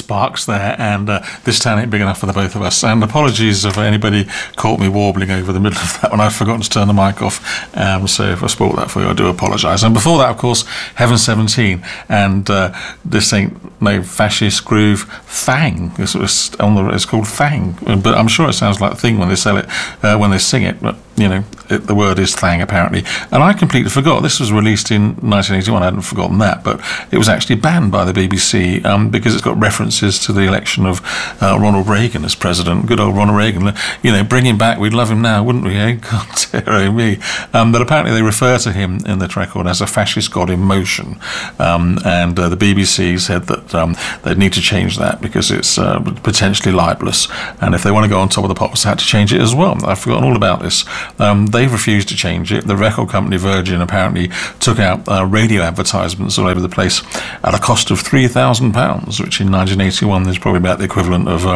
sparks there, and this town ain't big enough for the both of us. And apologies if anybody caught me warbling over the middle of that when I've forgotten to turn the mic off. So if I spoiled that for you, I do apologise. And before that, of course, Heaven 17, and this ain't no fascist groove. Thang. It's called Thang, but I'm sure it sounds like Thing when they sell it, when they sing it. But the word is Thang apparently. And I completely forgot. This was released in 1981. I hadn't forgotten that, but it was actually banned by the BBC because it's got references to the election of Ronald Reagan as president. Good old Ronald Reagan. Bring him back. We'd love him now, wouldn't we? Eh? God, dear me. But apparently they refer to him in the record as a fascist god in motion. And the BBC said that they'd need to change that because it's potentially libelous. And if they want to go on top of the pops, they had to change it as well. I've forgotten all about this. They've refused to change it. The record company Virgin apparently took out radio advertisements all over the place at a cost of £3,000, which in 1981 is probably about the equivalent of,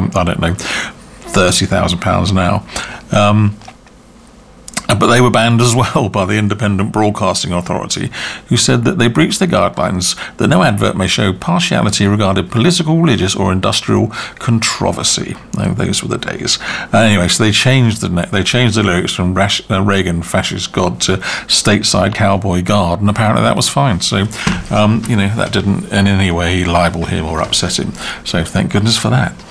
£30,000 now. But they were banned as well by the Independent Broadcasting Authority, who said that they breached the guidelines that no advert may show partiality regarding political, religious or industrial controversy. Those were the days. Anyway, so they changed the lyrics from Reagan fascist god to stateside cowboy guard, and apparently that was fine. So, that didn't in any way libel him or upset him. So thank goodness for that.